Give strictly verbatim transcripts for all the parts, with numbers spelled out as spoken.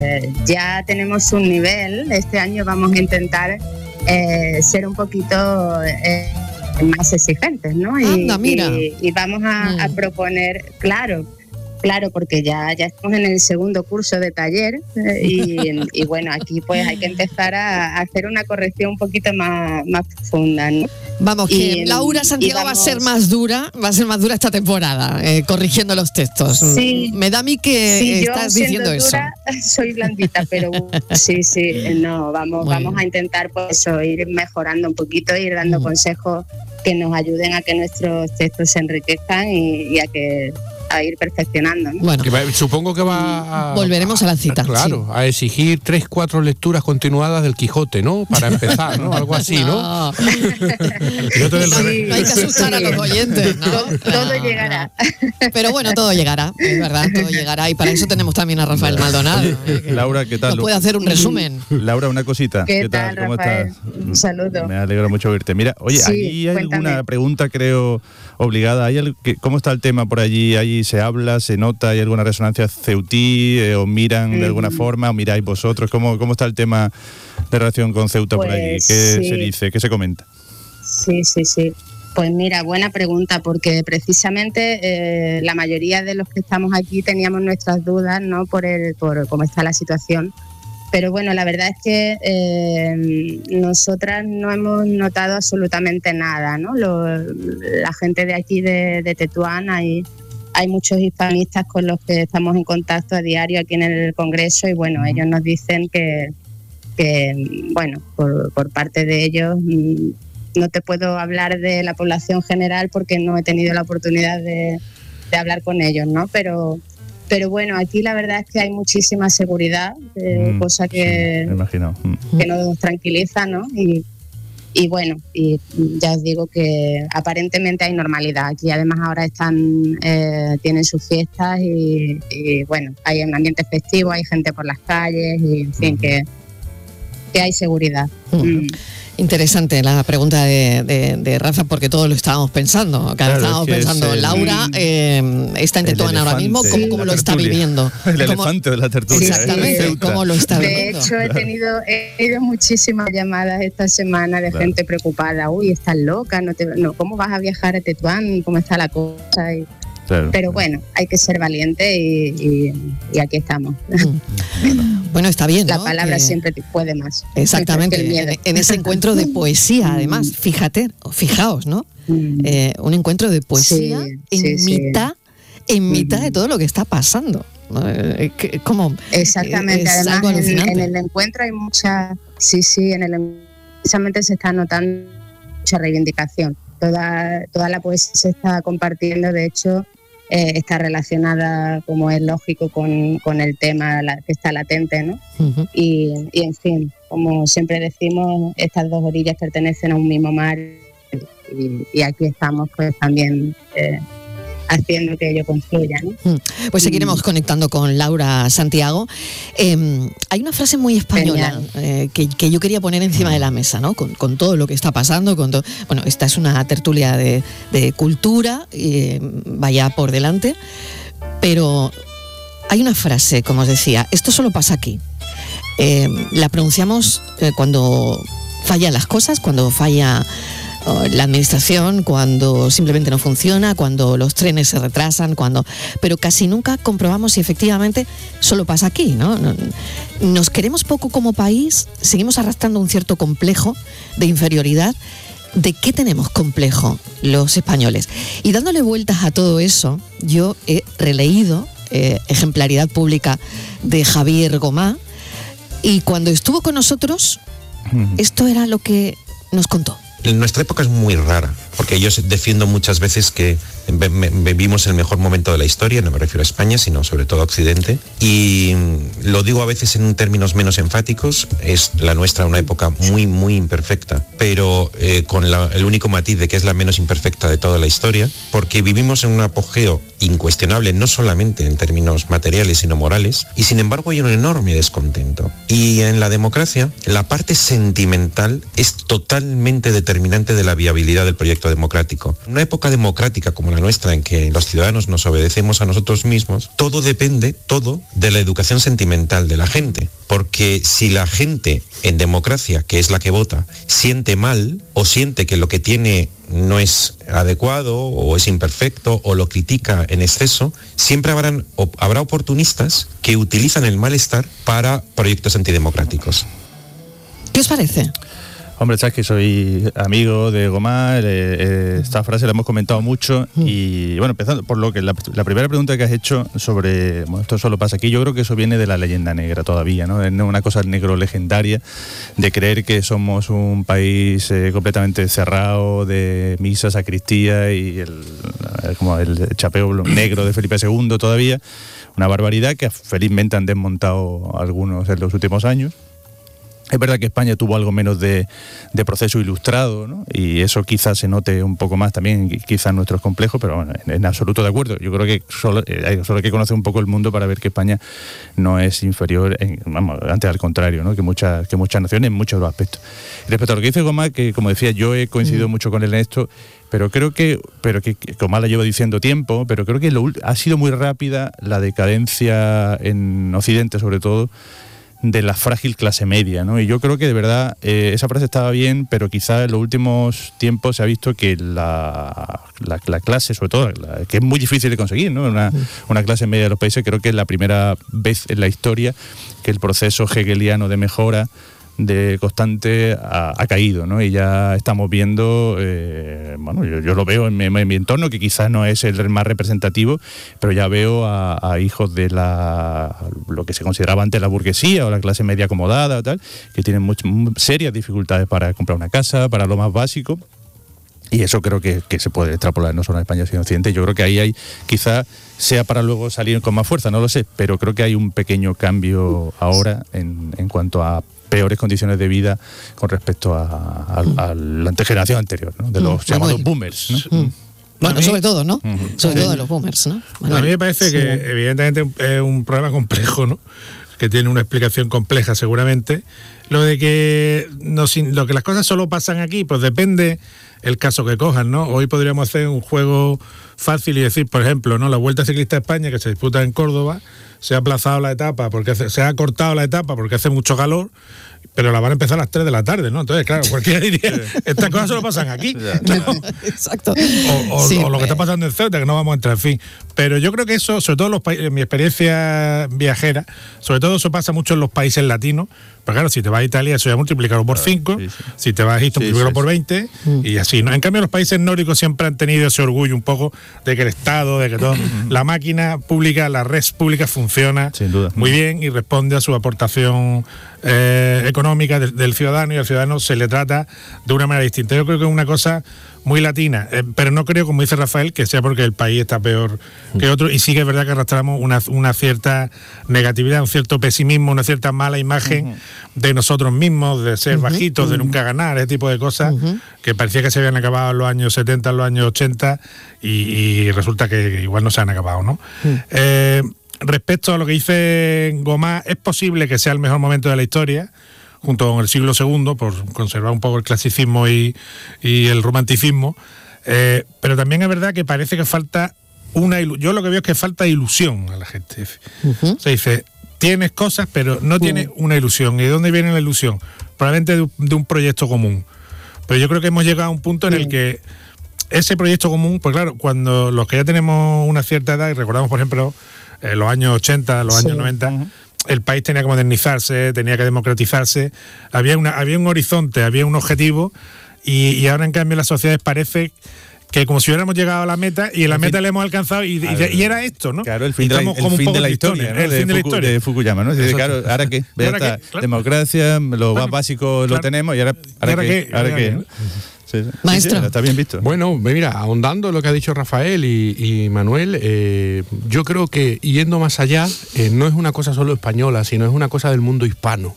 eh, ya tenemos un nivel. Este año vamos a intentar eh, ser un poquito eh, más exigentes, ¿no? Y, Anda, mira. y, y vamos a, mm. a proponer, claro, claro, porque ya, ya estamos en el segundo curso de taller eh, y, y bueno, aquí pues hay que empezar a, a hacer una corrección un poquito más, más profunda, ¿no? Vamos, que y, Laura Santiago vamos... va a ser más dura, va a ser más dura esta temporada, eh, corrigiendo los textos. Sí, me da a mí que sí, estás yo, diciendo dura, eso. Soy blandita, pero sí, sí, no, vamos, Muy vamos bien. a intentar pues eso, ir mejorando un poquito, ir dando mm. consejos que nos ayuden a que nuestros textos se enriquezcan y, y a que a ir perfeccionando, ¿no? Bueno, que va, supongo que va a, volveremos a la cita. Claro, sí. a exigir tres, cuatro lecturas continuadas del Quijote, ¿no? Para empezar, ¿no? Algo así, ¿no? No, del... no, no hay que asustar sí. a los oyentes, ¿no? Todo, todo no, llegará. No. Pero bueno, todo llegará, es verdad, todo llegará. Y para eso tenemos también a Rafael Maldonado. Oye, ¿eh? Laura, ¿qué tal? Nos puede hacer un resumen. Laura, una cosita. ¿Qué, ¿Qué tal, tal? ¿Cómo Rafael? estás? Un saludo. Me alegro mucho verte. Mira, oye, sí, allí hay cuéntame. alguna pregunta, creo, obligada. ¿Hay el, que, ¿Cómo está el tema por allí? ¿Allí se habla, se nota? ¿Hay alguna resonancia ceutí? Eh, ¿O miran de alguna forma? ¿O miráis vosotros? ¿Cómo, cómo está el tema de relación con Ceuta pues, por allí? ¿Qué sí. se dice? ¿Qué se comenta? Sí, sí, sí. Pues mira, buena pregunta, porque precisamente eh, la mayoría de los que estamos aquí teníamos nuestras dudas, ¿no? Por el, por cómo está la situación. Pero bueno, la verdad es que eh, nosotras no hemos notado absolutamente nada, ¿no? Lo, la gente de aquí de, de Tetuán, hay, hay muchos hispanistas con los que estamos en contacto a diario aquí en el Congreso y bueno, ellos nos dicen que, que bueno, por, por parte de ellos no te puedo hablar de la población general porque no he tenido la oportunidad de, de hablar con ellos, ¿no? Pero... Pero bueno, aquí la verdad es que hay muchísima seguridad, eh, mm, cosa que, sí, me imagino. Mm. que nos tranquiliza, ¿no? Y, y bueno, y ya os digo que aparentemente hay normalidad. Aquí además ahora están eh, tienen sus fiestas y, y bueno, hay un ambiente festivo, hay gente por las calles y en fin, mm. que, que hay seguridad. Mm. Mm. Interesante la pregunta de, de, de Rafa, porque todos lo estábamos pensando. Claro, estábamos es que pensando, el, Laura eh, está en Tetuán ahora mismo, ¿cómo, cómo lo está viviendo? El ¿Cómo? elefante de la tertulia. Exactamente, ¿eh? ¿cómo lo está de viviendo? De hecho, he tenido, he tenido muchísimas llamadas esta semana de claro. gente preocupada. Uy, estás loca, no te, no, ¿cómo vas a viajar a Tetuán? ¿Cómo está la cosa? Y, Claro. Pero bueno, hay que ser valiente y, y, y aquí estamos. Bueno, está bien, ¿no? La palabra que... siempre puede más. Exactamente, en, en ese encuentro de poesía, además, fíjate, fijaos, ¿no? Mm. Eh, un encuentro de poesía sí, en sí, mitad, sí. en mitad mm. de todo lo que está pasando. Eh, como, Exactamente, es además algo alucinante. En, en el encuentro hay mucha, sí, sí, en el precisamente se está notando mucha reivindicación. Toda, toda la poesía se está compartiendo, de hecho, eh, está relacionada, como es lógico, con, con el tema la, que está latente, ¿no? Uh-huh. Y, y, en fin, como siempre decimos, estas dos orillas pertenecen a un mismo mar y, y aquí estamos, pues, también... Eh, haciendo que ello confluya, ¿no? Pues seguiremos mm. conectando con Laura Santiago. Eh, hay una frase muy española eh, que, que yo quería poner encima de la mesa, ¿no? Con, con todo lo que está pasando, con todo. Bueno, esta es una tertulia de, de cultura, eh, vaya por delante, pero hay una frase, como os decía, esto solo pasa aquí. Eh, la pronunciamos eh, cuando fallan las cosas, cuando falla la administración, cuando simplemente no funciona, cuando los trenes se retrasan, cuando pero casi nunca comprobamos si efectivamente solo pasa aquí, ¿no? Nos queremos poco como país, seguimos arrastrando un cierto complejo de inferioridad. ¿De qué tenemos complejo los españoles? Y dándole vueltas a todo eso, yo he releído eh, Ejemplaridad Pública de Javier Gomá, y cuando estuvo con nosotros, esto era lo que nos contó. Nuestra época es muy rara, porque yo defiendo muchas veces que vivimos el mejor momento de la historia, no me refiero a España, sino sobre todo a Occidente, y lo digo a veces en términos menos enfáticos, es la nuestra una época muy, muy imperfecta, pero eh, con la, el único matiz de que es la menos imperfecta de toda la historia, porque vivimos en un apogeo incuestionable, no solamente en términos materiales, sino morales, y sin embargo hay un enorme descontento. Y en la democracia, la parte sentimental es totalmente determinante de la viabilidad del proyecto democrático. Una época democrática como como la nuestra, en que los ciudadanos nos obedecemos a nosotros mismos, todo depende, todo, de la educación sentimental de la gente. Porque si la gente en democracia, que es la que vota, siente mal o siente que lo que tiene no es adecuado o es imperfecto o lo critica en exceso, siempre habrán, habrá oportunistas que utilizan el malestar para proyectos antidemocráticos. ¿Qué os parece? Hombre, sabes que soy amigo de Gomá, eh, eh, esta frase la hemos comentado mucho y bueno, empezando por lo que la, la primera pregunta que has hecho sobre, bueno, esto solo pasa aquí, yo creo que eso viene de la leyenda negra todavía, ¿no? Es una cosa negro legendaria de creer que somos un país eh, completamente cerrado de misa, sacristía y el, como el chapeo negro de Felipe segundo todavía, una barbaridad que felizmente han desmontado algunos en los últimos años. Es verdad que España tuvo algo menos de, de proceso ilustrado, ¿no? Y eso quizás se note un poco más también, quizás en nuestros complejos, pero bueno, en, en absoluto de acuerdo. Yo creo que solo, eh, solo hay que conocer un poco el mundo para ver que España no es inferior, en, vamos, antes al contrario, ¿no? Que muchas, que muchas naciones en muchos aspectos. Y respecto a lo que dice Gomá, que como decía, yo he coincidido mm. mucho con él en esto, pero creo que, pero que Gomá la llevo diciendo tiempo, pero creo que lo, ha sido muy rápida la decadencia en Occidente, sobre todo, de la frágil clase media, ¿no? Y yo creo que de verdad eh, esa frase estaba bien, pero quizá en los últimos tiempos se ha visto que la, la, la clase, sobre todo, la, que es muy difícil de conseguir, ¿no? Una, una clase media de los países, creo que es la primera vez en la historia que el proceso hegeliano de mejora de constante ha, ha caído, ¿no? Y ya estamos viendo, eh, bueno, yo, yo lo veo en mi, en mi entorno, que quizás no es el más representativo, pero ya veo a, a hijos de la lo que se consideraba antes la burguesía o la clase media acomodada o tal, que tienen much, serias dificultades para comprar una casa, para lo más básico. Y eso creo que, que se puede extrapolar no solo en España, sino en Occidente. Yo creo que ahí hay, quizá sea para luego salir con más fuerza, no lo sé, pero creo que hay un pequeño cambio ahora en, en cuanto a peores condiciones de vida con respecto a, a, a la antegeneración anterior, ¿no? De los mm, llamados bueno, boomers, ¿no? Mm. Bueno, mí, sobre todo, ¿no? Uh-huh. Sobre sí. todo de los boomers, ¿no? Bueno, a mí me parece sí. que evidentemente es un problema complejo, ¿no? Que tiene una explicación compleja seguramente. Lo de que, no, lo que las cosas solo pasan aquí, pues depende el caso que cojan, ¿no? Hoy podríamos hacer un juego fácil y decir, por ejemplo, ¿no? La Vuelta Ciclista a España, que se disputa en Córdoba, se ha aplazado la etapa, porque hace, se ha cortado la etapa porque hace mucho calor, pero la van a empezar a las tres de la tarde, ¿no? Entonces, claro, cualquiera diría, estas cosas solo pasan aquí, ¿no? Exacto. O, o, sí, o lo que está pasando en Ceuta, que no vamos a entrar, en fin. Pero yo creo que eso, sobre todo los en mi experiencia viajera, sobre todo eso pasa mucho en los países latinos, pero claro, si te vas a Italia, eso ya multiplicarlo por cinco, sí, sí. Si te vas a Egipto, sí, multiplicarlo sí, por veinte, sí. Y así, ¿no? En cambio, los países nórdicos siempre han tenido ese orgullo un poco de que el Estado, de que todo, la máquina pública, la red pública funciona sin duda muy bien y responde a su aportación eh, económica del, del ciudadano, y al ciudadano se le trata de una manera distinta. Yo creo que es una cosa muy latina, eh, pero no creo, como dice Rafael, que sea porque el país está peor que otro, y sí que es verdad que arrastramos una, una cierta negatividad, un cierto pesimismo, una cierta mala imagen uh-huh. de nosotros mismos, de ser uh-huh. bajitos, uh-huh. de nunca ganar, ese tipo de cosas uh-huh. que parecía que se habían acabado en los años setenta, en los años ochenta, y, y resulta que igual no se han acabado, ¿no? Uh-huh. Eh, respecto a lo que dice Gomá, es posible que sea el mejor momento de la historia, junto con el siglo segundo, por conservar un poco el clasicismo y, y el romanticismo, eh, pero también es verdad que parece que falta una ilusión. Yo lo que veo es que falta ilusión a la gente. Uh-huh. Se dice, tienes cosas, pero no tienes uh-huh. una ilusión. ¿Y de dónde viene la ilusión? Probablemente de, de un proyecto común. Pero yo creo que hemos llegado a un punto en el que ese proyecto común, pues claro, cuando los que ya tenemos una cierta edad, y recordamos, por ejemplo, eh, los años ochenta, los sí. años noventa, uh-huh. el país tenía que modernizarse, tenía que democratizarse, había una había un horizonte, había un objetivo, y, y ahora en cambio las sociedades parece que como si hubiéramos llegado a la meta, y en la el meta fin, la hemos alcanzado, y, claro, y, y era esto, ¿no? Claro, el fin, de la, el fin de la historia, ¿no? El de fin de la Fuku, historia. De Fukuyama, ¿no? Dice, claro, ¿ahora qué? Ya ¿ahora está, qué? Claro. Democracia, lo bueno, más básico claro. lo tenemos, y ahora, ¿ahora, ¿ahora qué? qué? ¿Ahora qué? ¿no? Sí, sí. Maestro. Sí, está bien visto. Bueno, mira, ahondando en lo que ha dicho Rafael y, y Manuel, eh, yo creo que yendo más allá, eh, no es una cosa solo española, sino es una cosa del mundo hispano.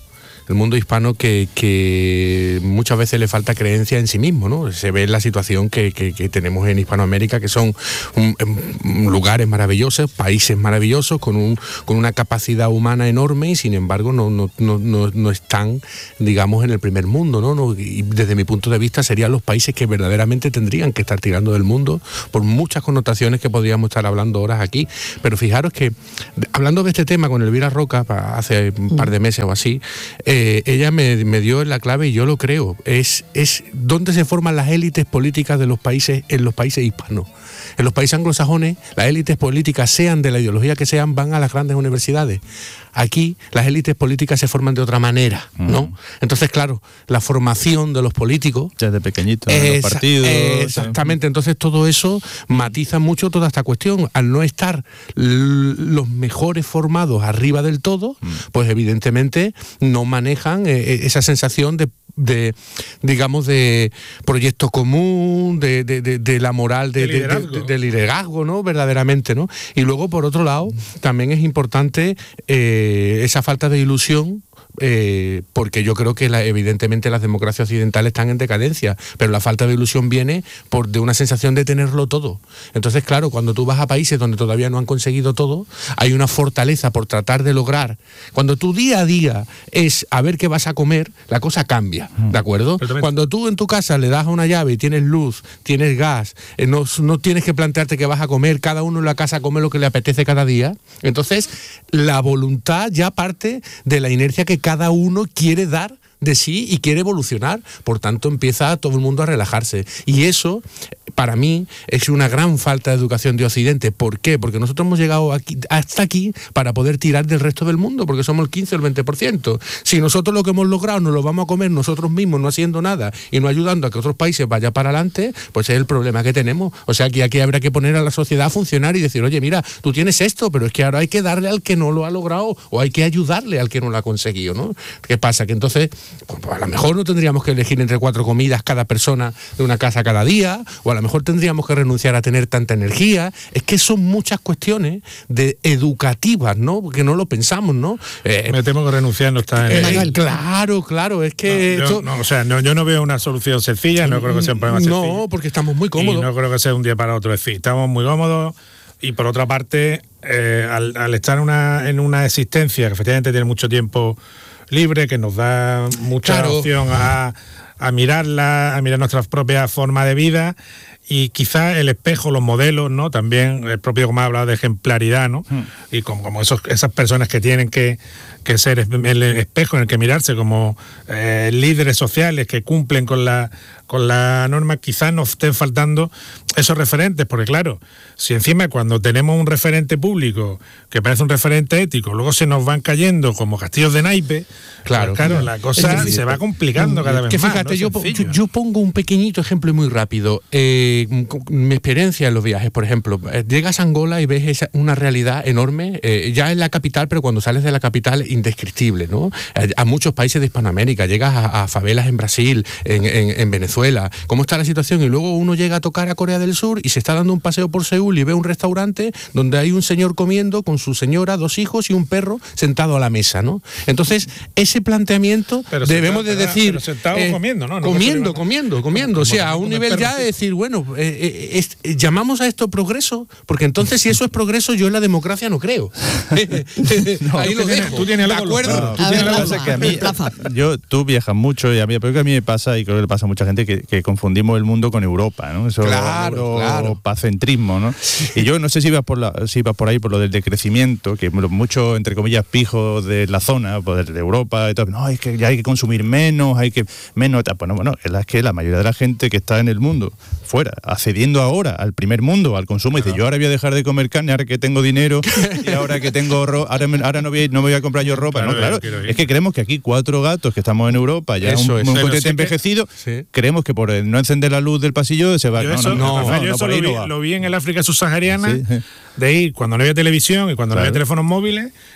el mundo hispano que, que muchas veces le falta creencia en sí mismo, ¿no? Se ve la situación que, que, que tenemos en Hispanoamérica, que son un, un, lugares maravillosos, países maravillosos, con un con una capacidad humana enorme y sin embargo no, no, no, no, no están, digamos, en el primer mundo, ¿no? No, y desde mi punto de vista serían los países que verdaderamente tendrían que estar tirando del mundo, por muchas connotaciones que podríamos estar hablando horas aquí. Pero fijaros que, hablando de este tema con Elvira Roca, hace un par de meses o así, eh, ella me, me dio la clave y yo lo creo, es, es dónde se forman las élites políticas de los países, en los países hispanos. En los países anglosajones, las élites políticas, sean de la ideología que sean, van a las grandes universidades. Aquí las élites políticas se forman de otra manera, ¿no? Mm. Entonces, claro, la formación de los políticos... Desde pequeñitos, en los partidos... Exactamente, entonces todo eso matiza mucho toda esta cuestión. Al no estar los mejores formados arriba del todo, mm. pues evidentemente no manejan eh, esa sensación de de digamos de proyecto común, de, de, de, de la moral de, de, liderazgo. De, de, de liderazgo, ¿no? Verdaderamente, ¿no? Y luego, por otro lado, también es importante eh, esa falta de ilusión, eh, porque yo creo que la, evidentemente las democracias occidentales están en decadencia, pero la falta de ilusión viene por de una sensación de tenerlo todo. Entonces, claro, cuando tú vas a países donde todavía no han conseguido todo, hay una fortaleza por tratar de lograr. Cuando tu día a día es a ver qué vas a comer, la cosa cambia, ¿de acuerdo? Cuando tú en tu casa le das una llave y tienes luz, tienes gas, eh, no, no tienes que plantearte qué vas a comer, cada uno en la casa come lo que le apetece cada día, entonces la voluntad ya parte de la inercia que cada uno quiere dar de sí y quiere evolucionar, por tanto empieza todo el mundo a relajarse, y eso para mí es una gran falta de educación de Occidente. ¿Por qué? Porque nosotros hemos llegado aquí, hasta aquí para poder tirar del resto del mundo, porque somos el quince o el veinte por ciento. Si nosotros lo que hemos logrado nos lo vamos a comer nosotros mismos, no haciendo nada y no ayudando a que otros países vayan para adelante, pues es el problema que tenemos. O sea, que aquí habrá que poner a la sociedad a funcionar y decir, oye, mira, tú tienes esto, pero es que ahora hay que darle al que no lo ha logrado, o hay que ayudarle al que no lo ha conseguido, ¿no? ¿Qué pasa? Que entonces, pues a lo mejor no tendríamos que elegir entre cuatro comidas cada persona de una casa cada día, o a lo mejor tendríamos que renunciar a tener tanta energía. Es que son muchas cuestiones de educativas, ¿no? Porque no lo pensamos, ¿no? Eh, Me temo que renunciar no está en eh, el... Claro, claro, es que... No, yo, no, o sea, no, yo no veo una solución sencilla, no creo que sea un problema sencillo. No, porque estamos muy cómodos. Y no creo que sea un día para otro, es decir, estamos muy cómodos, y por otra parte, eh, al, al estar una, en una existencia que efectivamente tiene mucho tiempo libre, que nos da mucha claro. opción a, a mirarla, a mirar nuestra propia forma de vida, y quizá el espejo, los modelos, ¿no? También el propio, como ha hablado de ejemplaridad, ¿no? Mm. Y como, como esos, esas personas que tienen que, que ser el espejo en el que mirarse, como eh, líderes sociales que cumplen con la con la norma, quizás nos estén faltando esos referentes, porque claro, si encima cuando tenemos un referente público que parece un referente ético, luego se nos van cayendo como castillos de naipe, claro, pues claro, la cosa es que, se va complicando cada vez que más. Fíjate, ¿no? yo, yo, yo pongo un pequeñito ejemplo muy rápido. Eh, mi experiencia en los viajes, por ejemplo, eh, llegas a Angola y ves esa, una realidad enorme, eh, ya en la capital, pero cuando sales de la capital, indescriptible, ¿no? A, a muchos países de Hispanoamérica, llegas a, a favelas en Brasil, en, en, en Venezuela, cómo está la situación, y luego uno llega a tocar a Corea del Sur y se está dando un paseo por Seúl y ve un restaurante donde hay un señor comiendo con su señora, dos hijos y un perro sentado a la mesa, ¿no? Entonces, ese planteamiento pero debemos sentado, de decir... Pero sentado eh, comiendo, ¿no? no comiendo, comiendo, comiendo, o sea, a un nivel ya de decir, bueno, eh, eh, es, eh, llamamos a esto progreso, porque entonces si eso es progreso, yo en la democracia no creo. no, Ahí lo dejo. Tú tienes ¿De acuerdo? No, tú tienes la cosa que a mí, yo, tú viajas mucho y a mí, pero que a mí me pasa, y creo que le pasa a mucha gente, que, que confundimos el mundo con Europa, ¿no? Eso, claro, claro. Pacentrismo, ¿no? Y yo no sé si vas por la, si vas por ahí por lo del decrecimiento, que muchos, entre comillas, pijos de la zona, pues de Europa y todo, no, es que ya hay que consumir menos, hay que menos, bueno, bueno, es que la mayoría de la gente que está en el mundo, fuera, accediendo ahora al primer mundo, al consumo, claro. Dice, yo ahora voy a dejar de comer carne, ahora que tengo dinero, y ahora que tengo ro- ahora, ahora no, voy, no me voy a comprar yo ropa, claro, no, claro, quiero, quiero. Es que creemos que aquí cuatro gatos que estamos en Europa, ya eso un, es, un continente sí envejecido, que, sí. Creemos que por el no encender la luz del pasillo se va. Yo no, eso, no, no, Rafael, no, yo no, eso no, lo, vi, no lo vi en el África subsahariana, sí. de ir cuando no había televisión y cuando claro. no había teléfonos móviles,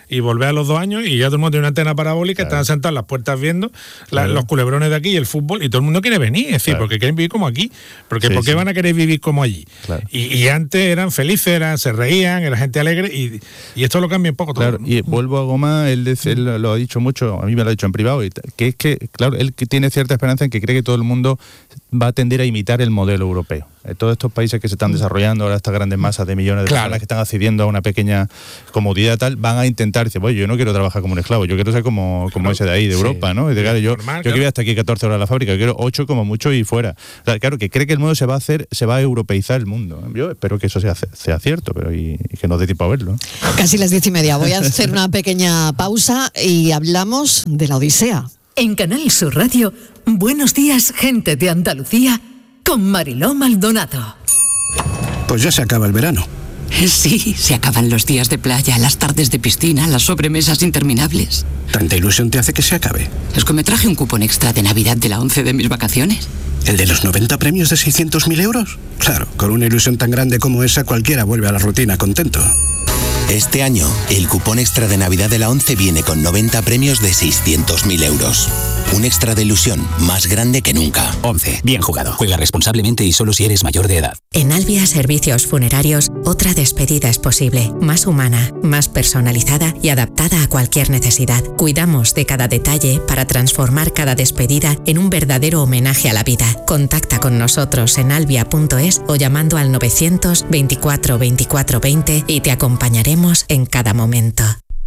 y volver a los dos años y ya todo el mundo tiene una antena parabólica, claro. Están sentados en las puertas viendo la, claro. los culebrones de aquí y el fútbol, y todo el mundo quiere venir, es decir, claro. porque quieren vivir como aquí, porque sí, ¿por qué sí. van a querer vivir como allí? Claro. Y, y antes eran felices, eran, se reían, era gente alegre, y, y esto lo cambia un poco todo. Claro, y vuelvo a Goma, él, él lo ha dicho mucho, a mí me lo ha dicho en privado, que es que, claro, él que tiene cierta esperanza en que cree que todo el mundo va a tender a imitar el modelo europeo. Todos estos países que se están desarrollando, ahora estas grandes masas de millones de claro. personas que están accediendo a una pequeña comodidad tal, van a intentar decir, oye, yo no quiero trabajar como un esclavo, yo quiero ser como, como ese de ahí, de sí. Europa, ¿no? Y de, claro, yo, normal, yo claro. que voy hasta aquí catorce horas a la fábrica, yo quiero ocho como mucho y fuera. O sea, claro, que cree que el mundo se va a hacer, se va a europeizar el mundo. Yo espero que eso sea, sea cierto, pero y, y que nos dé tiempo a verlo. Casi las diez y media. Voy a hacer una pequeña pausa y hablamos de la Odisea. En Canal Sur Radio, buenos días, gente de Andalucía, con Mariló Maldonado. Pues ya se acaba el verano. Sí, se acaban los días de playa, las tardes de piscina, las sobremesas interminables. ¿Tanta ilusión te hace que se acabe? Es que me traje un cupón extra de Navidad de la ONCE de mis vacaciones. ¿El de los noventa premios de seiscientos mil euros? Claro, con una ilusión tan grande como esa, cualquiera vuelve a la rutina contento. Este año, el cupón extra de Navidad de la ONCE viene con noventa premios de seiscientos mil euros. Un extra de ilusión más grande que nunca. ONCE, bien jugado. Juega responsablemente y solo si eres mayor de edad. En Albia Servicios Funerarios, otra despedida es posible. Más humana, más personalizada y adaptada a cualquier necesidad. Cuidamos de cada detalle para transformar cada despedida en un verdadero homenaje a la vida. Contacta con nosotros en albia punto es o llamando al novecientos veinticuatro veinticuatro veinte y te acompañaremos en cada momento.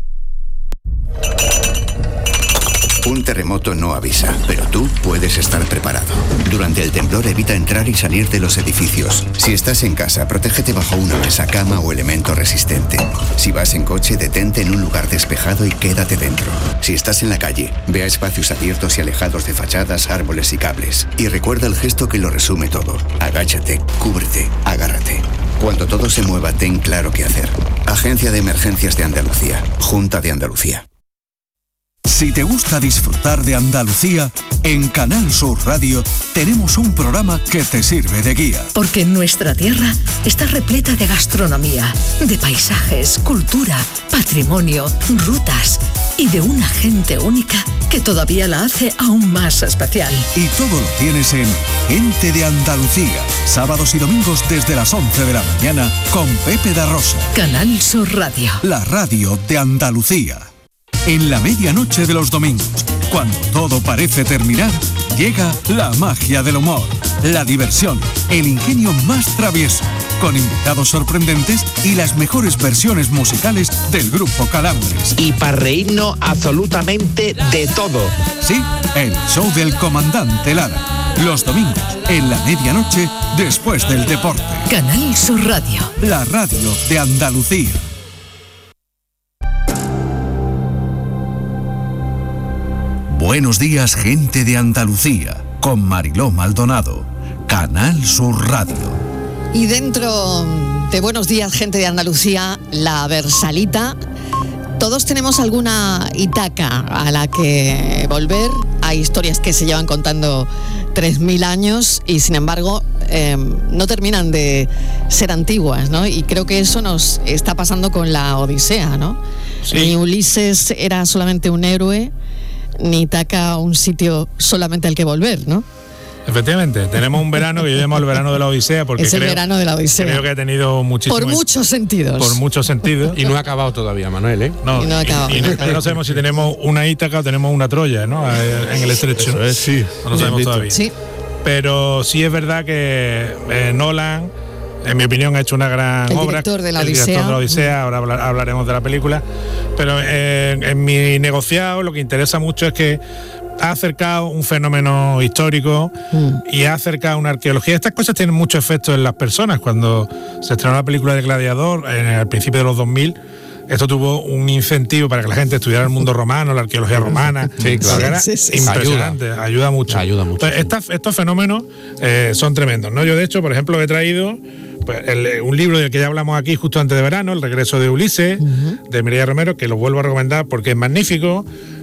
Un terremoto no avisa, pero tú puedes estar preparado. Durante el temblor evita entrar y salir de los edificios. Si estás en casa, protégete bajo una mesa, cama o elemento resistente. Si vas en coche, detente en un lugar despejado y quédate dentro. Si estás en la calle, ve a espacios abiertos y alejados de fachadas, árboles y cables. Y recuerda el gesto que lo resume todo. Agáchate, cúbrete, agárrate. Cuando todo se mueva, ten claro qué hacer. Agencia de Emergencias de Andalucía. Junta de Andalucía. Si te gusta disfrutar de Andalucía, en Canal Sur Radio tenemos un programa que te sirve de guía. Porque nuestra tierra está repleta de gastronomía, de paisajes, cultura, patrimonio, rutas y de una gente única que todavía la hace aún más especial. Y todo lo tienes en Gente de Andalucía, sábados y domingos desde las once de la mañana con Pepe da Rosa. Canal Sur Radio. La radio de Andalucía. En la medianoche de los domingos, cuando todo parece terminar, llega la magia del humor, la diversión, el ingenio más travieso, con invitados sorprendentes y las mejores versiones musicales del grupo Calambres. Y para reírnos absolutamente de todo. Sí, el show del comandante Lara. Los domingos, en la medianoche, después del deporte. Canal Sur Radio. La radio de Andalucía. Buenos días, gente de Andalucía, con Mariló Maldonado, Canal Sur Radio. Y dentro de Buenos días, gente de Andalucía, la Versalita, todos tenemos alguna Ítaca a la que volver. Hay historias que se llevan contando tres mil años y sin embargo eh, no terminan de ser antiguas, ¿no? Y creo que eso nos está pasando con la Odisea, ¿no? Sí. Ni Ulises era solamente un héroe, ni Ítaca un sitio solamente al que volver, ¿no? Efectivamente, tenemos un verano que yo llamo el verano de la Odisea porque es el creo, verano de la Odisea. Creo que ha tenido muchísimo. Por muchos sentidos. Por muchos sentidos. Y no ha acabado todavía, Manuel, ¿eh? No, y no ha acabado. Y, y no, no sabemos si tenemos una Ítaca o tenemos una Troya, ¿no? En el estrecho. Eso es, sí. No lo sabemos todavía. Sí. Pero sí es verdad que eh, Nolan, en mi opinión, ha hecho una gran el obra. Director de la el Odisea. director de la Odisea, ahora hablar, hablaremos de la película. Pero eh, en mi negociado lo que interesa mucho es que ha acercado un fenómeno histórico mm. y ha acercado una arqueología. Estas cosas tienen mucho efecto en las personas. Cuando se estrenó la película de Gladiador, en el principio de los dos mil, esto tuvo un incentivo para que la gente estudiara el mundo romano, la arqueología romana. Sí, claro. Era sí, sí, sí. impresionante, ayuda, ayuda mucho. Ayuda mucho. Entonces, estas, estos fenómenos eh, son tremendos, ¿no? Yo, de hecho, por ejemplo, he traído pues, el, un libro del que ya hablamos aquí justo antes de verano, El regreso de Ulises, uh-huh. de Mireia Romero, que lo vuelvo a recomendar porque es magnífico.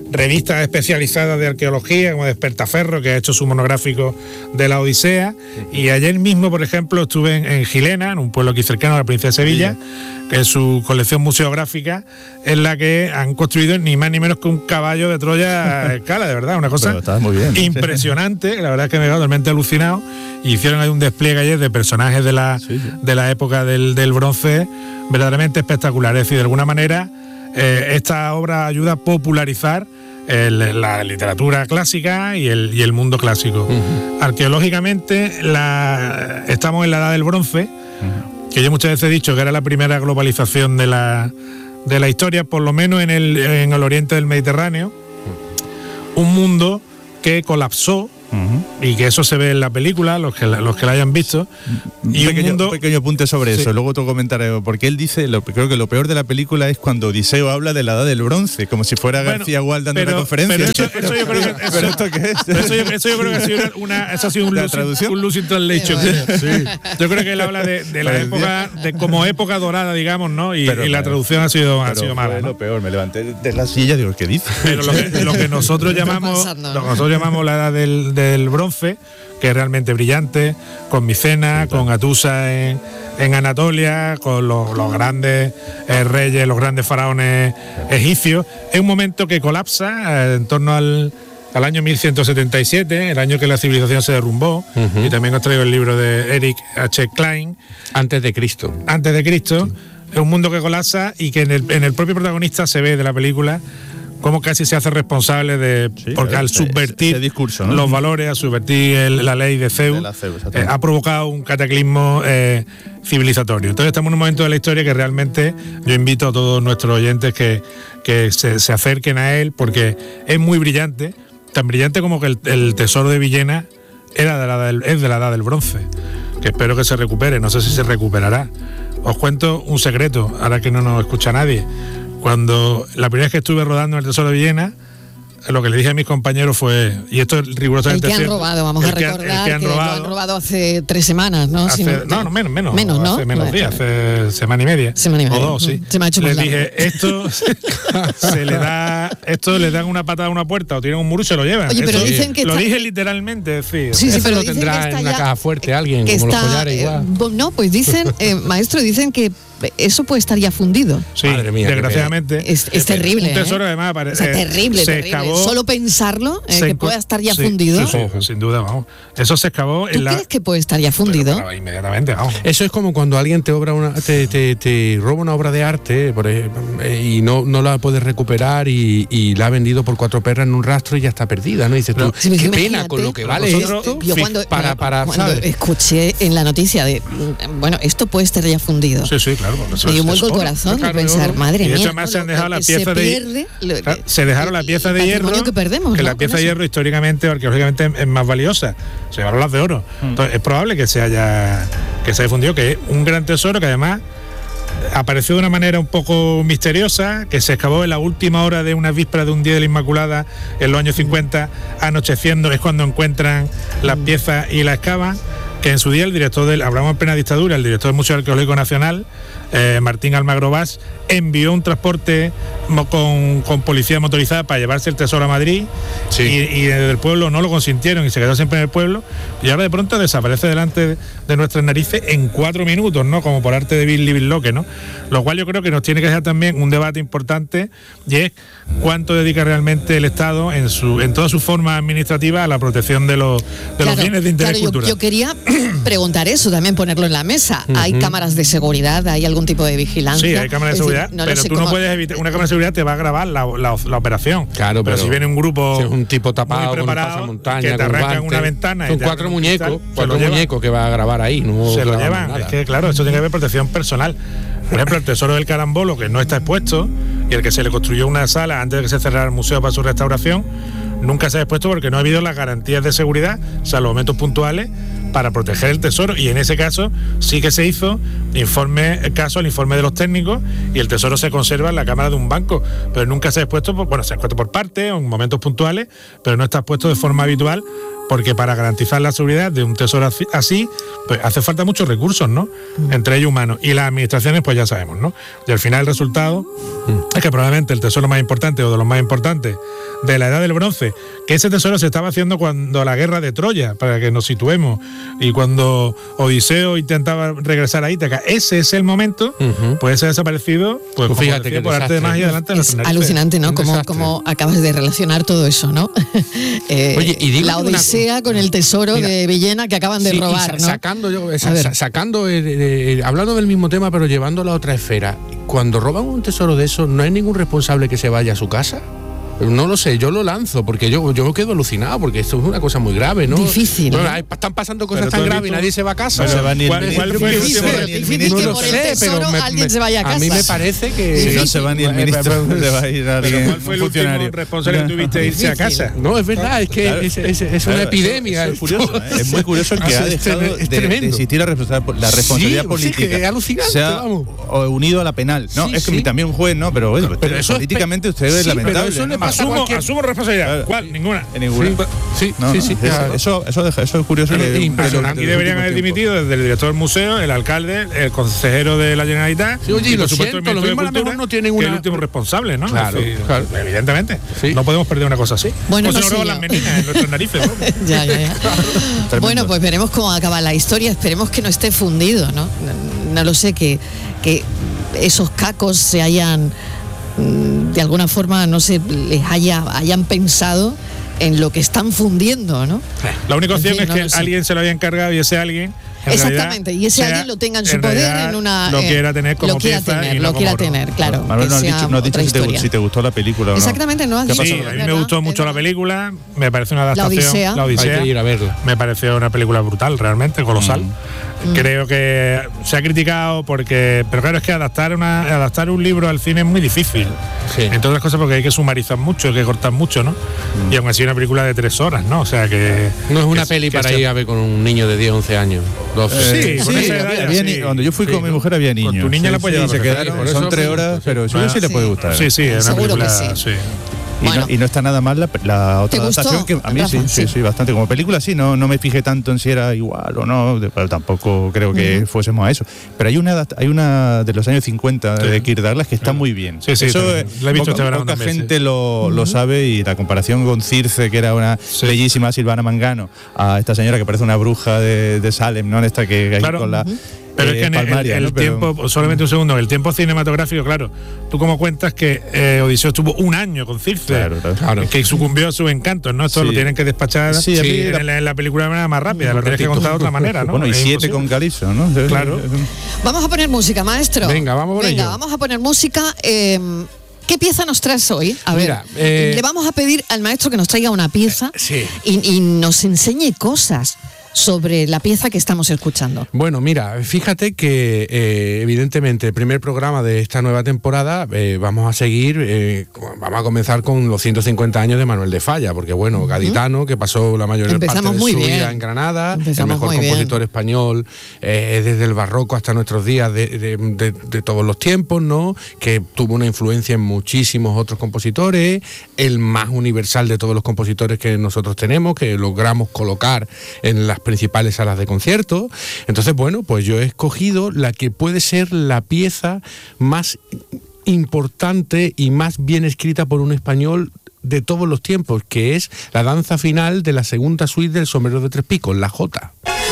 revistas especializadas de arqueología, como Despertaferro, que ha hecho su monográfico de la Odisea. Y ayer mismo, por ejemplo, estuve en, en Gilena, en un pueblo aquí cercano a la provincia de Sevilla, que es su colección museográfica, en la que han construido ni más ni menos que un caballo de Troya a escala, de verdad, una cosa muy bien. impresionante. La verdad es que me he quedado totalmente alucinado. Y hicieron ahí un despliegue ayer de personajes de la, sí, sí. de la época del, del bronce, verdaderamente espectacular. Es decir, de alguna manera, eh, esta obra ayuda a popularizar el, la literatura clásica y el, y el mundo clásico. Uh-huh. Arqueológicamente, la, estamos en la edad del bronce, uh-huh. que yo muchas veces he dicho que era la primera globalización de la, de la historia, por lo menos en el, en el oriente del Mediterráneo, uh-huh. un mundo que colapsó. Uh-huh. Y que eso se ve en la película, los que la, los que la hayan visto. Y un pequeño, un mundo... un pequeño apunte sobre sí. eso, luego otro comentario, porque él dice, lo, creo que lo peor de la película es cuando Odiseo habla de la edad del bronce, como si fuera bueno, García Gual dando pero, una conferencia. Pero eso, eso yo creo que, eso, ¿pero esto qué es? Eso yo, eso yo creo que ha sido una, eso ha sido un losing, un losing translation. Sí. Yo creo que él habla de, de la pero época, de como época dorada, digamos, ¿no? Y, pero, y la traducción ha sido, ha sido mala. Lo peor, me levanté de la silla y digo, ¿qué dice? Pero lo que, lo que nosotros llamamos, lo que nosotros llamamos la edad del, del bronce, que es realmente brillante, con Micena, sí, con Atusa en, en Anatolia, con los, los grandes eh, reyes, los grandes faraones egipcios. Es un momento que colapsa eh, en torno al, al año mil ciento setenta y siete, el año que la civilización se derrumbó, uh-huh. y también os traigo el libro de Eric H. Klein. Antes de Cristo. Antes de Cristo. Sí. Es un mundo que colapsa y que en el, en el propio protagonista se ve de la película cómo casi se hace responsable de, sí, porque al subvertir ese discurso, ¿no? los valores, al subvertir el, la ley de Zeus, de la Zeus eh, ha provocado un cataclismo eh, civilizatorio. Entonces estamos en un momento de la historia que realmente yo invito a todos nuestros oyentes que, que se, se acerquen a él, porque es muy brillante, tan brillante como que el, el tesoro de Villena era de la del, es de la edad del bronce, que espero que se recupere, no sé si se recuperará. Os cuento un secreto, ahora que no nos escucha nadie. Cuando la primera vez que estuve rodando en el Tesoro de Villena, lo que le dije a mis compañeros fue, y esto es rigurosamente cierto. El que han robado, vamos a recordar que, han, que, han que robado, lo han robado hace tres semanas, ¿no? Hace, si no, no, no, menos, menos. Menos, ¿no? Hace menos días, hace semana y media. Semana y media. O dos, sí. Se me ha hecho Les muy dije, largo. esto se le da, esto le dan una patada a una puerta o tiran un muro y se lo llevan. Oye, pero Eso, dicen que lo está... dije literalmente, sí. Sí, sí, eso pero lo dicen tendrá que está en una ya, caja fuerte alguien, que como está, los collares igual. Eh, no, pues dicen, eh, maestro, dicen que eso puede estar ya fundido. Sí, madre mía, desgraciadamente. Es, es terrible. Un tesoro, ¿eh? además, parece. O sea, terrible, se terrible. Excavó, Solo pensarlo, eh, que pueda estar ya sí, fundido. Sí, sí, sin duda, vamos. Eso se excavó ¿Tú en la. crees que puede estar ya fundido? Pero, pero, inmediatamente, vamos. Eso es como cuando alguien te obra una, te, te, te roba una obra de arte, por ejemplo, y no, no la puedes recuperar y, y la ha vendido por cuatro perras en un rastro y ya está perdida, ¿no? Y dices tú, sí, qué imagínate, pena con lo que vale nosotros, esto. Yo cuando, para, para, cuando ¿sabes? escuché en la noticia de, bueno, esto puede estar ya fundido. Sí, sí, claro. Me dio un vuelco el corazón de pensar, madre mía. Y de hecho, además se han dejado la pieza de pierde, claro, se dejaron la pieza de hierro que perdemos, que ¿no? la pieza Con de eso. hierro históricamente, arqueológicamente es más valiosa. Se llevaron las de oro. Mm. Entonces es probable que se haya que se haya fundido, que es un gran tesoro que además apareció de una manera un poco misteriosa, que se excavó en la última hora de una víspera de un día de la Inmaculada en los años cincuenta, anocheciendo, es cuando encuentran las piezas y la excavan. Que en su día el director del, hablamos en plena dictadura, el director del Museo Arqueológico Nacional, eh, Martín Almagro Vaz, envió un transporte con, con policía motorizada para llevarse el tesoro a Madrid, sí. y, y desde el pueblo no lo consintieron y se quedó siempre en el pueblo, y ahora de pronto desaparece delante de, de nuestras narices en cuatro minutos, ¿no? Como por arte de Bill Living ¿no? Lo cual yo creo que nos tiene que dejar también un debate importante, y es cuánto dedica realmente el Estado en su en toda su forma administrativa a la protección de los, de claro, los bienes de interés claro, cultural. Yo, yo quería preguntar eso, también ponerlo en la mesa. Uh-huh. ¿Hay cámaras de seguridad? ¿Hay algún tipo de vigilancia? Sí, hay cámaras de seguridad, decir, no pero tú cómo... no puedes evitar. Una cámara de seguridad te va a grabar la, la, la operación. Claro, pero, pero si viene un grupo. Si es un tipo tapado, muy preparado, con un pasamontaña, que te arrancan una ventana. Son cuatro muñecos, cuatro muñecos que va a grabar ahí. No se lo llevan. Es que, claro, eso tiene que haber protección personal. Por ejemplo, el tesoro del Carambolo, que no está expuesto, y el que se le construyó una sala antes de que se cerrara el museo para su restauración, nunca se ha expuesto porque no ha habido las garantías de seguridad, salvo momentos puntuales, para proteger el tesoro, y en ese caso sí que se hizo informe, caso al informe de los técnicos, y el tesoro se conserva en la cámara de un banco, pero nunca se ha expuesto, por, bueno, se ha expuesto por parte o en momentos puntuales, pero no está expuesto de forma habitual porque para garantizar la seguridad de un tesoro así, pues hace falta muchos recursos, ¿no? Mm. Entre ellos humanos. Y las administraciones, pues ya sabemos, ¿no? Y al final el resultado mm. es que probablemente el tesoro más importante o de los más importantes de la Edad del Bronce, que ese tesoro se estaba haciendo cuando la guerra de Troya, para que nos situemos, y cuando Odiseo intentaba regresar a Ítaca, ese es el momento, uh-huh. pues se ha desaparecido, pues, pues fíjate decía, que por arte de magia delante de los escenarios. Alucinante, ¿no? Como, como acabas de relacionar todo eso, ¿no? eh, Oye, y la Odisea una... con el tesoro Mira, de Villena que acaban de sí, robar, ¿no? Sacando, yo, sa- sacando eh, eh, hablando del mismo tema, pero llevándolo a otra esfera. Cuando roban un tesoro de eso, ¿no hay ningún responsable que se vaya a su casa? No lo sé, yo lo lanzo, porque yo, yo quedo alucinado, porque esto es una cosa muy grave, ¿no? Difícil. No, ¿eh? Están pasando cosas tan graves y nadie se va a casa. No se va ni el ¿Cuál, ¿cuál fue el difícil, difícil que por el tesoro me, alguien me, se vaya a casa. A mí me parece que... Si no se va ni el ministro, le va a ir a alguien, ¿cuál fue el último responsable que tuviste de irse a casa? No, es verdad, es que claro, es, es, es una claro, epidemia. Eso, eso es curioso, ¿eh? Es muy curioso el que ha dejado de, de existir la responsabilidad, la responsabilidad sí, política. Es alucinante, se ha unido a la penal. No, es que también un juez, no, pero bueno, políticamente usted es lamentable. Asumo responsabilidad. ¿Cuál? Ninguna. Ninguna. Sí, no, sí, no, sí. Eso, eso, eso, deja, eso es curioso. No, que, impresionante. Y deberían haber dimitido desde el director del museo, el alcalde, el consejero de la Generalitat. Sí, oye, y por supuesto, siento, el ministro de Cultura, no tienen una... que es el último responsable, ¿no? Claro, sí, claro. Evidentemente. Sí. No podemos perder una cosa así. Bueno, pues no se nos roban las meninas en nuestras narices, ¿no? ya, ya, ya. Bueno, pues veremos cómo acaba la historia. Esperemos que no esté fundido, ¿no? No lo sé, que, que esos cacos se hayan... de alguna forma, no sé, les haya, hayan pensado en lo que están fundiendo, ¿no? La única opción en fin, es que no alguien se lo haya encargado y ese alguien... Exactamente, y ese sea, alguien lo tenga en su en poder en una... Lo quiera tener como lo quiera pieza tener, y lo no quiera como tener, claro. Manuel, no has dicho, no has dicho si, te, si te gustó la película o no. Exactamente, no has dicho. Sí, a mí me gustó mucho la película, me parece una adaptación... La Odisea. La Odisea. Hay que ir a verla. Me pareció una película brutal, realmente, colosal. Mm. Creo que se ha criticado porque... Pero claro, es que adaptar una adaptar un libro al cine es muy difícil. Sí. Entre otras cosas porque hay que sumarizar mucho, hay que cortar mucho, ¿no? Mm. Y aún así una película de tres horas, ¿no? O sea que... No es una que, peli que para se... ir a ver con un niño de diez, once años. Eh, sí, sí, sí, había, había sí. Cuando yo fui sí, con mi mujer había niños. Con tu niña sí, la puede llevar. Sí, se quedaron, son eso, tres horas, pero eso sí, sí le puede gustar. Sí, sí, es una película... Sí. Y, bueno, no, y no está nada mal la, la otra adaptación que a mí sí, sí, sí, bastante. Como película sí, no, no me fijé tanto en si era igual o no, pero tampoco creo que uh-huh. fuésemos a eso. Pero hay una hay una de los años cincuenta sí. de Kirk Douglas que está muy bien. Sí, sí, eso la he visto poca, este poca también, gente sí. lo, uh-huh. lo sabe, y la comparación con Circe, que era una sí. bellísima Silvana Mangano, a esta señora que parece una bruja de, de Salem, ¿no? Esta que hay claro. con la... Uh-huh. Pero eh, es que en el, Palmaria, el, el ¿no? tiempo, Pero... solamente un segundo, el tiempo cinematográfico, claro, tú como cuentas que eh, Odiseo estuvo un año con Circe, claro, claro. que sucumbió a sus encantos, ¿no? Esto sí. lo tienen que despachar sí, sí, en, la, en la película de manera más rápida, lo tienes que contar de otra manera, ¿no? Bueno, y es siete imposible. Con Calizo, ¿no? Claro. Vamos a poner música, maestro. Venga, vamos a Venga, ello. vamos a poner música. Eh, ¿Qué pieza nos traes hoy? A ver, Mira, eh... le vamos a pedir al maestro que nos traiga una pieza sí. y, y nos enseñe cosas sobre la pieza que estamos escuchando. Bueno, mira, fíjate que eh, evidentemente el primer programa de esta nueva temporada eh, vamos a seguir, eh, vamos a comenzar con los ciento cincuenta años de Manuel de Falla, porque bueno, gaditano, que pasó la mayor Empezamos parte de muy su bien. vida en Granada, Empezamos el mejor compositor bien. español eh, desde el barroco hasta nuestros días de, de, de, de todos los tiempos, ¿no? Que tuvo una influencia en muchísimos otros compositores, el más universal de todos los compositores que nosotros tenemos, que logramos colocar en las principales salas de concierto. Entonces, bueno, pues yo he escogido la que puede ser la pieza más importante y más bien escrita por un español de todos los tiempos, que es la danza final de la segunda suite del Sombrero de Tres Picos, la Jota.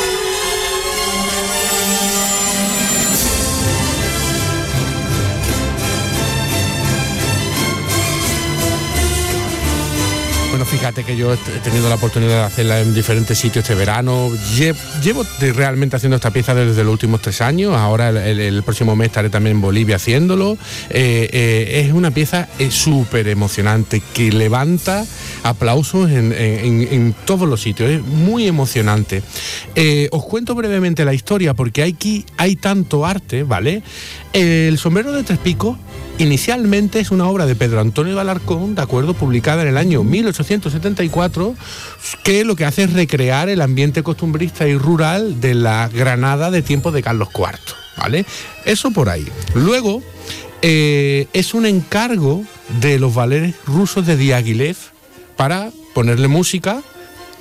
Bueno, fíjate que yo he tenido la oportunidad de hacerla en diferentes sitios este verano. Llevo, llevo realmente haciendo esta pieza desde los últimos tres años. Ahora el, el, el próximo mes estaré también en Bolivia haciéndolo. Eh, eh, es una pieza súper emocionante que levanta aplausos en, en, en todos los sitios. Es muy emocionante. Eh, os cuento brevemente la historia porque aquí hay tanto arte, ¿vale? El Sombrero de Tres Picos inicialmente es una obra de Pedro Antonio de Alarcón, de acuerdo, publicada en el año mil ochocientos setenta y cuatro, que lo que hace es recrear el ambiente costumbrista y rural de la Granada de tiempos de Carlos cuarto, ¿vale? Eso por ahí. Luego, eh, es un encargo de los baleres rusos de Diaghilev para ponerle música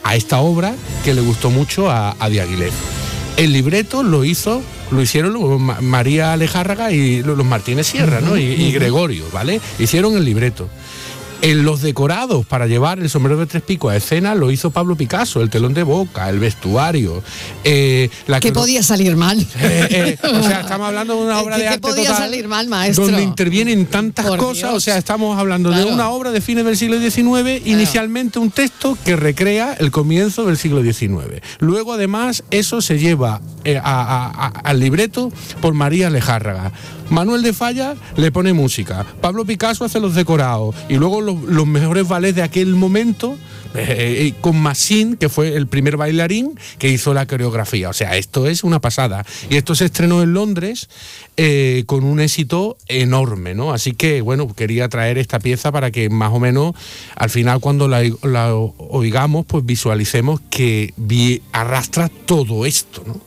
a esta obra que le gustó mucho a, a Diaghilev. El libreto lo hizo, lo hicieron María Alejárraga y los Martínez Sierra, ¿no? Y, y Gregorio, ¿vale? Hicieron el libreto. En los decorados para llevar el sombrero de tres picos a escena lo hizo Pablo Picasso, el telón de boca, el vestuario. Eh, la que podía salir mal. Eh, eh, o sea, estamos hablando de una obra ¿Qué, de qué arte podía total, salir mal, maestro? donde intervienen tantas Por cosas. Dios. O sea, estamos hablando Claro. de una obra de fines del siglo diecinueve, claro. Inicialmente un texto que recrea el comienzo del siglo diecinueve. Luego, además, eso se lleva eh, a, a, a, al libreto por María Alejárraga. Manuel de Falla le pone música, Pablo Picasso hace los decorados y luego los, los mejores ballets de aquel momento eh, con Massin, que fue el primer bailarín que hizo la coreografía. O sea, esto es una pasada. Y esto se estrenó en Londres eh, con un éxito enorme, ¿no? Así que, bueno, quería traer esta pieza para que más o menos al final cuando la, la oigamos, pues visualicemos que vi, arrastra todo esto, ¿no?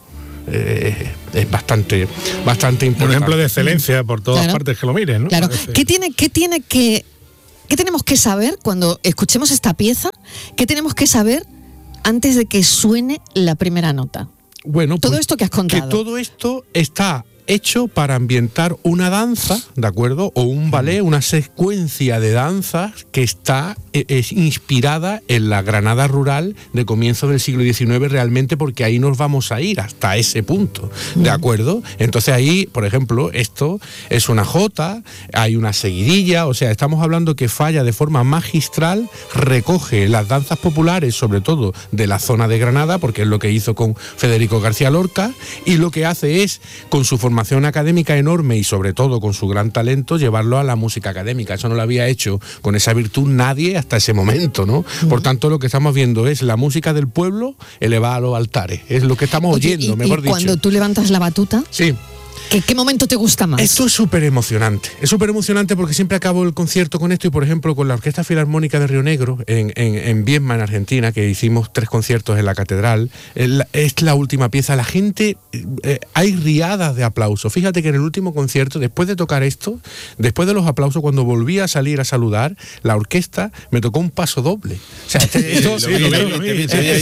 Eh, es bastante bastante importante. Un ejemplo de excelencia por todas Claro. partes que lo miren, ¿no? Claro. Parece. ¿Qué tiene, qué tiene que, qué tenemos que saber cuando escuchemos esta pieza? ¿Qué tenemos que saber antes de que suene la primera nota? Bueno, todo pues, esto que has contado. Que todo esto está hecho para ambientar una danza, ¿de acuerdo? O un ballet, una secuencia de danzas que está es inspirada en la Granada rural de comienzo del siglo diecinueve realmente, porque ahí nos vamos a ir hasta ese punto, ¿de acuerdo? Entonces ahí, por ejemplo, esto es una jota, hay una seguidilla, o sea, estamos hablando que Falla de forma magistral recoge las danzas populares, sobre todo de la zona de Granada, porque es lo que hizo con Federico García Lorca, y lo que hace es, con su formación académica enorme y sobre todo con su gran talento, llevarlo a la música académica. Eso no lo había hecho con esa virtud nadie hasta ese momento, ¿no? Uh-huh. Por tanto, lo que estamos viendo es la música del pueblo elevada a los altares. Es lo que estamos Oye, oyendo, y, mejor y dicho. cuando tú levantas la batuta, sí. ¿qué, qué momento te gusta más? Esto es súper emocionante. Es súper emocionante porque siempre acabo el concierto con esto y, por ejemplo, con la Orquesta Filarmónica de Río Negro en, en, en Viedma, en Argentina, que hicimos tres conciertos en la catedral, el, es la última pieza. La gente, eh, hay riadas de aplausos. Fíjate que en el último concierto, después de tocar esto, después de los aplausos, cuando volví a salir a saludar, la orquesta me tocó un paso doble. O sea, este, esto, sí, lo vi, lo vi.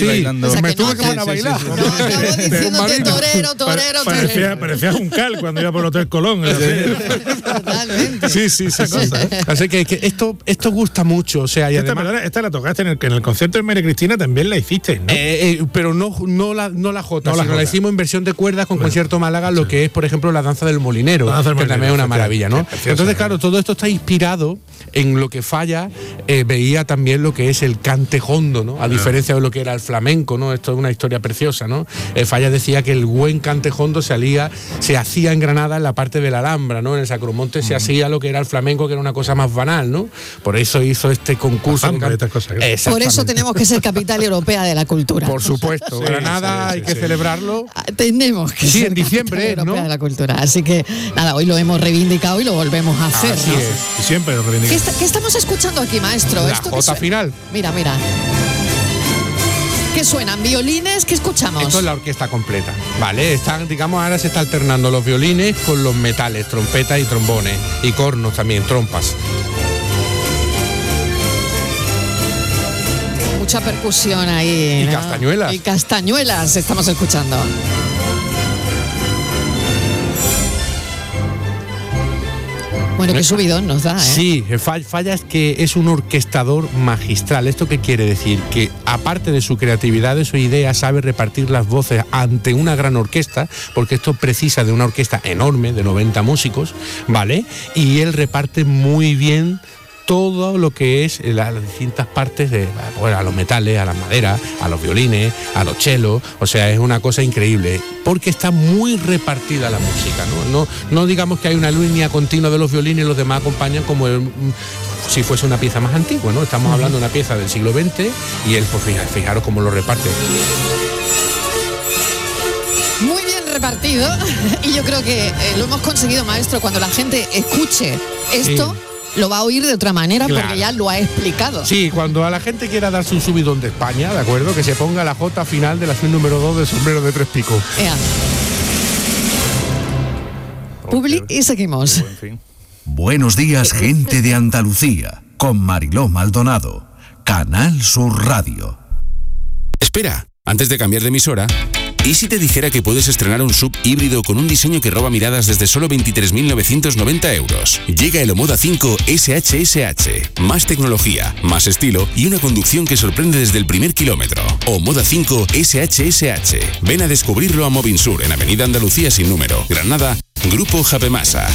Me tuve que poner a bailar. Torero, torero, torero. Parecía un cal cuando iba por el Hotel Colón. Totalmente. Sí, sí, sí. sí. Así que, que esto, esto gusta mucho. O sea, y esta, además, perdona, esta la tocaste en el, en el concierto de María Cristina, también la hiciste, ¿no? Eh, eh, pero no, no, la, no la jota, no sino la, jota. la hicimos en versión de cuerdas con Bueno, Concierto Málaga, lo sí. que es, por ejemplo, la danza del molinero, danza del que molinero, también es una maravilla, ¿no? preciosa, Entonces, claro, todo esto está inspirado en lo que Falla eh, veía también lo que es el cante jondo, ¿no? A diferencia de lo que era el flamenco, ¿no? Esto es una historia preciosa, ¿no? Eh, Falla decía que el buen cante jondo se, alía, se hacía en Granada en la parte de la Alhambra, ¿no? En el Sacromonte se hacía lo que era el flamenco, que era una cosa más banal, ¿no? Por eso hizo este concurso. Alhambra, de estas cosas. Por eso tenemos que ser capital europea de la cultura. Por supuesto. Sí, Granada sí, hay sí, que sí. celebrarlo. Tenemos que Sí, ser en diciembre, capital europea ¿no? de la cultura. Así que, nada, hoy lo hemos reivindicado y lo volvemos a hacer, Así ¿no? es. Y siempre lo ¿Qué, reivindicamos. está- qué estamos escuchando aquí, maestro? La ¿Esto qué jota suena? final. Mira, mira. ¿Qué suenan? ¿Violines? ¿Qué escuchamos? Esto es la orquesta completa, ¿vale? Están, digamos, ahora se está alternando los violines con los metales, trompetas y trombones, y cornos también, trompas. Mucha percusión ahí. Y ¿no? castañuelas. Y castañuelas estamos escuchando. Bueno, qué subidón nos da, ¿eh? Sí, Fa- Falla es que es un orquestador magistral. ¿Esto qué quiere decir? Que aparte de su creatividad, de su idea, sabe repartir las voces ante una gran orquesta, porque esto precisa de una orquesta enorme, de noventa músicos, ¿vale? Y él reparte muy bien todo lo que es la- las distintas partes de, bueno, a los metales, a las maderas, a los violines, a los chelos. O sea, es una cosa increíble, porque está muy repartida la música, ¿no? No, no digamos que hay una línea continua de los violines y los demás acompañan como el, si fuese una pieza más antigua, ¿no? Estamos hablando de una pieza del siglo veinte y él, pues fijaros, fijaros cómo lo reparte. Muy bien repartido. Y yo creo que eh, lo hemos conseguido, maestro. Cuando la gente escuche esto, Sí. lo va a oír de otra manera, Claro. porque ya lo ha explicado. Sí, cuando a la gente quiera darse un subidón de España, ¿de acuerdo? Que se ponga la jota final de la suite número dos del sombrero de tres picos. Ea. Publi y seguimos. Buenos días, gente de Andalucía, con Mariló Maldonado, Canal Sur Radio. espera, antes de cambiar de emisora, ¿y si te dijera que puedes estrenar un sub híbrido con un diseño que roba miradas desde solo veintitrés mil novecientos noventa euros? Llega el Omoda cinco S H S H. Más tecnología, más estilo y una conducción que sorprende desde el primer kilómetro. Omoda cinco S H S H. Ven a descubrirlo a Movinsur en Avenida Andalucía sin número, Granada, Grupo Japemasa.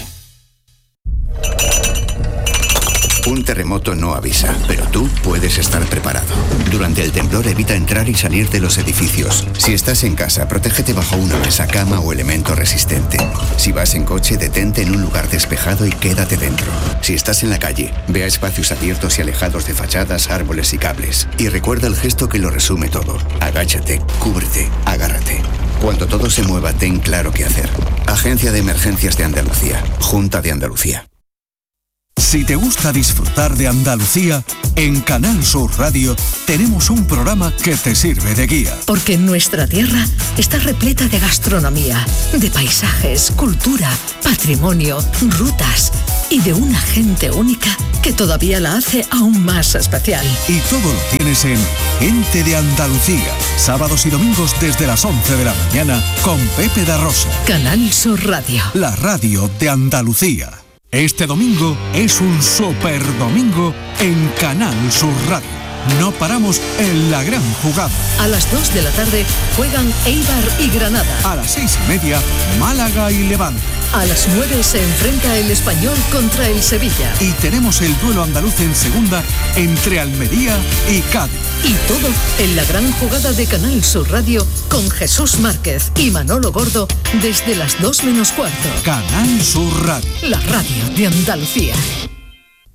Un terremoto no avisa, pero tú puedes estar preparado. Durante el temblor evita entrar y salir de los edificios. Si estás en casa, protégete bajo una mesa, cama o elemento resistente. Si vas en coche, detente en un lugar despejado y quédate dentro. Si estás en la calle, ve a espacios abiertos y alejados de fachadas, árboles y cables. Y recuerda el gesto que lo resume todo. Agáchate, cúbrete, agárrate. Cuando todo se mueva, ten claro qué hacer. Agencia de Emergencias de Andalucía. Junta de Andalucía. Si te gusta disfrutar de Andalucía, en Canal Sur Radio tenemos un programa que te sirve de guía. Porque nuestra tierra está repleta de gastronomía, de paisajes, cultura, patrimonio, rutas y de una gente única que todavía la hace aún más especial. Y todo lo tienes en Gente de Andalucía, sábados y domingos desde las once de la mañana con Pepe da Rosa. Canal Sur Radio. La radio de Andalucía. Este domingo es un super domingo en Canal Sur Radio. No paramos en la gran jugada. A las dos de la tarde juegan Eibar y Granada. A las seis y media, Málaga y Levante. A las nueve se enfrenta el Español contra el Sevilla. Y tenemos el duelo andaluz en segunda entre Almería y Cádiz. Y todo en la gran jugada de Canal Sur Radio con Jesús Márquez y Manolo Gordo desde las dos menos cuarto. Canal Sur Radio. La radio de Andalucía.